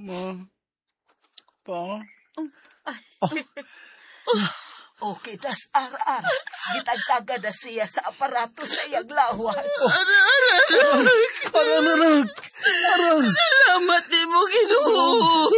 Ma. Pa. Okay, tas ar. Gitagtaga na siya sa aparato sa iyang lawas. Anak. Salamat ni mo, Ginoo.